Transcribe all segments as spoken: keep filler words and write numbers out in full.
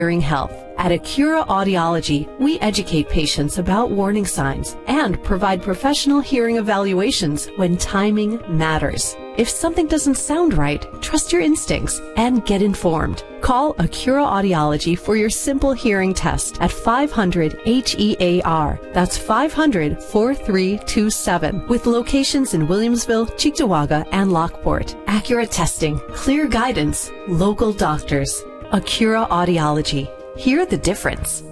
hearing health. At Acura Audiology, we educate patients about warning signs and provide professional hearing evaluations when timing matters. If something doesn't sound right, trust your instincts and get informed. Call Acura Audiology for your simple hearing test at five hundred H E A R. That's five hundred, four three two seven. With locations in Williamsville, Cheektowaga, and Lockport. Accurate testing, clear guidance, local doctors. Acura Audiology. Hear the difference.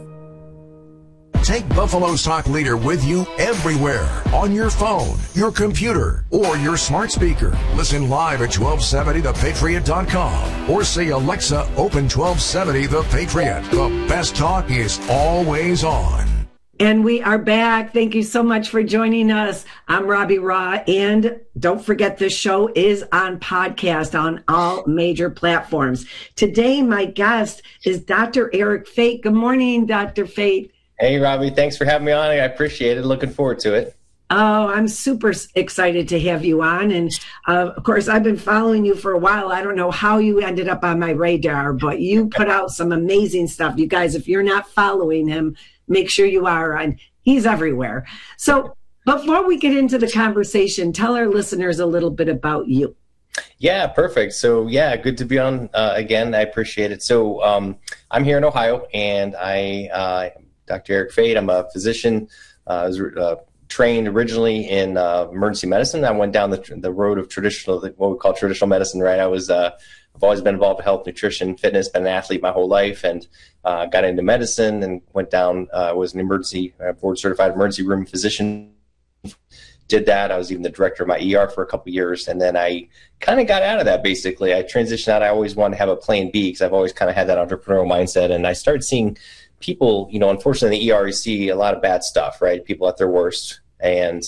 Take Buffalo's Talk Leader with you everywhere, on your phone, your computer, or your smart speaker. Listen live at twelve seventy the patriot dot com or say, Alexa, open twelve seventy The Patriot. The best talk is always on. And we are back. Thank you so much for joining us. I'm Robbie Raw. And don't forget, this show is on podcast on all major platforms. Today, my guest is Doctor Eric Fate. Good morning, Doctor Fate. Hey, Robbie. Thanks for having me on. I appreciate it. Looking forward to it. Oh, I'm super excited to have you on. And uh, of course, I've been following you for a while. I don't know how you ended up on my radar, but you put out some amazing stuff. You guys, if you're not following him, make sure you are on. He's everywhere. So before we get into the conversation, tell our listeners a little bit about you. Yeah, perfect. So yeah, good to be on uh, again. I appreciate it. So um, I'm here in Ohio, and I, uh, Doctor Eric Fate, I'm a physician. Uh, I was uh, trained originally in uh, emergency medicine. I went down the, the road of traditional, what we call traditional medicine, right? I was uh, I've always been involved in health, nutrition, fitness, been an athlete my whole life, and uh, got into medicine and went down, uh, was an emergency, uh, board certified emergency room physician. Did that. I was even the director of my E R for a couple of years. And then I kind of got out of that, basically. I transitioned out. I always wanted to have a plan B because I've always kind of had that entrepreneurial mindset. And I started seeing people, you know, unfortunately in the E R, you see a lot of bad stuff, right? People at their worst. And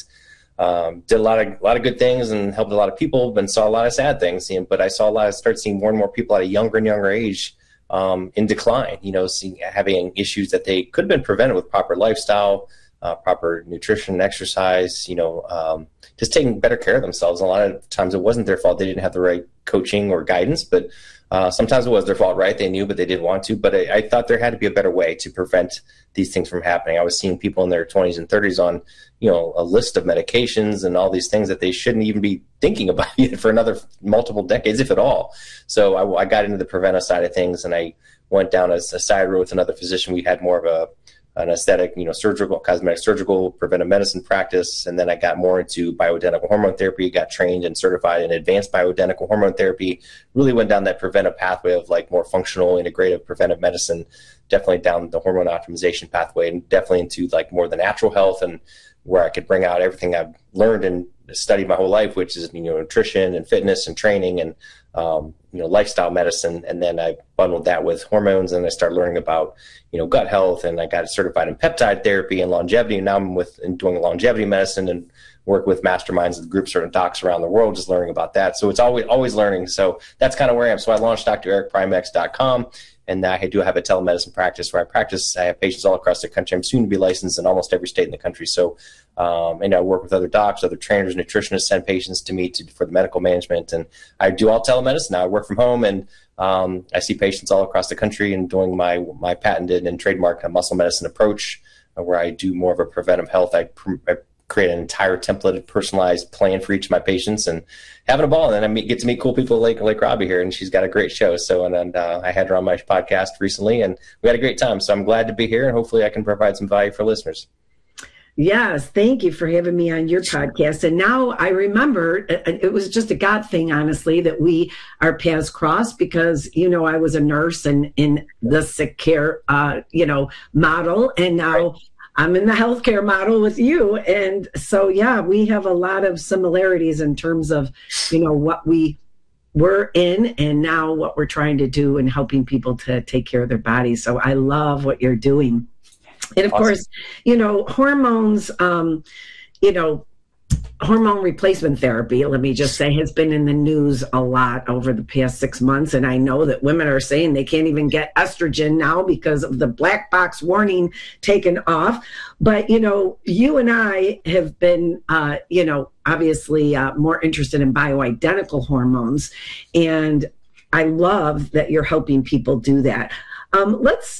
Um, did a lot of a lot of good things and helped a lot of people, and saw a lot of sad things. You know, but I saw a lot of start seeing more and more people at a younger and younger age um, in decline. You know, seeing, having issues that they could have been prevented with proper lifestyle, uh, proper nutrition, and exercise. You know, um, just taking better care of themselves. And a lot of times it wasn't their fault; they didn't have the right coaching or guidance. But uh, sometimes it was their fault, right? They knew, but they didn't want to. But I, I thought there had to be a better way to prevent these things from happening. I was seeing people in their twenties and thirties on, you know, a list of medications and all these things that they shouldn't even be thinking about yet for another multiple decades, if at all. So I, I got into the preventive side of things, and I went down a, a side road with another physician. We had more of a an aesthetic, you know, surgical, cosmetic, surgical, preventive medicine practice. And then I got more into bioidentical hormone therapy, got trained and certified in advanced bioidentical hormone therapy, really went down that preventive pathway of like more functional, integrative preventive medicine, definitely down the hormone optimization pathway, and definitely into like more the natural health, and where I could bring out everything I've learned and studied my whole life, which is, you know, nutrition and fitness and training and, um, you know, lifestyle medicine. And then I bundled that with hormones, and I started learning about, you know, gut health, and I got certified in peptide therapy and longevity. And now I'm with and doing longevity medicine and work with masterminds of groups or docs around the world, just learning about that. So it's always, always learning. So that's kind of where I am. So I launched D R Eric Primex dot com. And I do have a telemedicine practice where I practice. I have patients all across the country. I'm soon to be licensed in almost every state in the country. So, um, and I work with other docs, other trainers, nutritionists, send patients to me to, for the medical management. And I do all telemedicine now. I work from home, and um, I see patients all across the country, and doing my my patented and trademarked muscle medicine approach, uh, where I do more of a preventive health. I, pr- I create an entire templated, personalized plan for each of my patients, and having a ball. And then I meet, get to meet cool people like like Robbie here, and she's got a great show. So, and, and uh, I had her on my podcast recently, and we had a great time. So I'm glad to be here, and hopefully I can provide some value for listeners. Yes, thank you for having me on your podcast. And now I remember it was just a God thing, honestly, that we our paths crossed, because, you know, I was a nurse and in the sick care, uh, you know, model, and now right. I'm in the healthcare model with you. And so, yeah, we have a lot of similarities in terms of, you know, what we were in and now what we're trying to do and helping people to take care of their bodies. So I love what you're doing. And of awesome. course, you know, hormones, um, you know, hormone replacement therapy, let me just say, has been in the news a lot over the past six months. And I know that women are saying they can't even get estrogen now because of the black box warning taken off. But, you know, you and I have been, uh, you know, obviously uh, more interested in bioidentical hormones. And I love that you're helping people do that. Um, let's